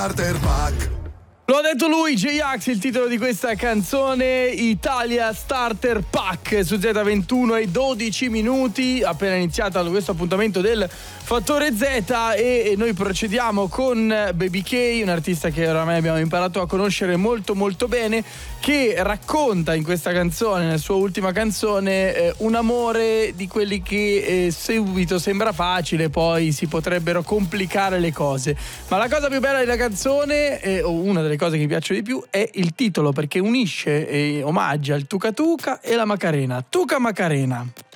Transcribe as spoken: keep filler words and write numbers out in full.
Starter Pack. Lo ha detto lui, J-Ax, il titolo di questa canzone, Italia Starter Pack su Z ventuno e dodici minuti, appena iniziato questo appuntamento del Fattore Z e noi procediamo con Baby K, un artista che oramai abbiamo imparato a conoscere molto molto bene, che racconta in questa canzone, nella sua ultima canzone, eh, un amore di quelli che eh, subito sembra facile, poi si potrebbero complicare le cose. Ma la cosa più bella della canzone, eh, o una delle cose che mi piacciono di più, è il titolo, perché unisce e omaggia il Tuca Tuca e la Macarena. Tuca Macarena.